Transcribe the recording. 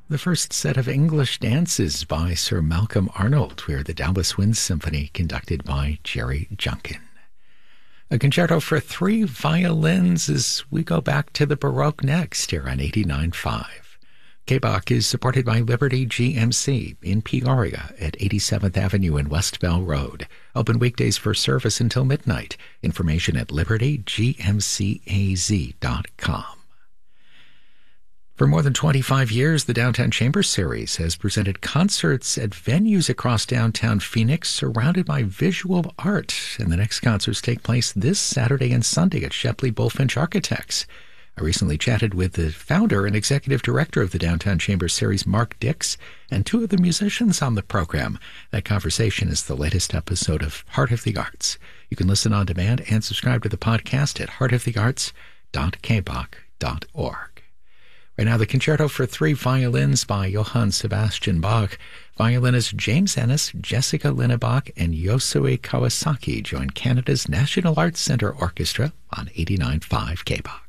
The first set of English dances by Sir Malcolm Arnold. We heard the Dallas Wind Symphony conducted by Jerry Junkin. A concerto for three violins as we go back to the Baroque next here on 89.5. K-Bach is supported by Liberty GMC in Peoria at 87th Avenue and West Bell Road. Open weekdays for service until midnight. Information at libertygmcaz.com. For more than 25 years, the Downtown Chamber Series has presented concerts at venues across downtown Phoenix surrounded by visual art. And the next concerts take place this Saturday and Sunday at Shepley Bullfinch Architects. I recently chatted with the founder and executive director of the Downtown Chamber Series, Mark Dix, and two of the musicians on the program. That conversation is the latest episode of Heart of the Arts. You can listen on demand and subscribe to the podcast at heartofthearts.kbach.org. Right now, the Concerto for Three Violins by Johann Sebastian Bach. Violinist James Ennis, Jessica Linnebach, and Yosue Kawasaki join Canada's National Arts Centre Orchestra on 89.5 K-Bach.